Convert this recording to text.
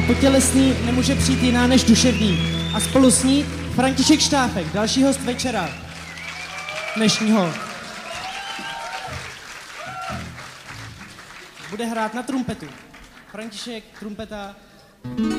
tělesný nemůže přijít jiná než duševní. A spolu s ní František Štáfek, další host večera dnešního. Bude hrát na trumpetu. František, trumpeta.